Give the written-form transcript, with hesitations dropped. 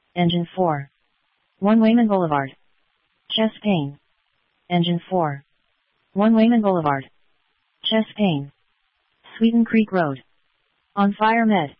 Engine 4. 1 Wayman Boulevard. Chest pain. Engine 4. 1 Wayman Boulevard. Chest pain. Sweeten Creek Road. On Fire Med.